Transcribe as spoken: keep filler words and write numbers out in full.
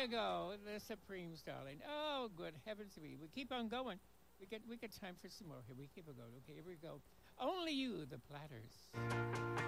you go, the Supremes, darling. Oh, good heavens, we we keep on going. We get we get time for some more. Here we keep on going. Okay, here we go. Only you, the Platters.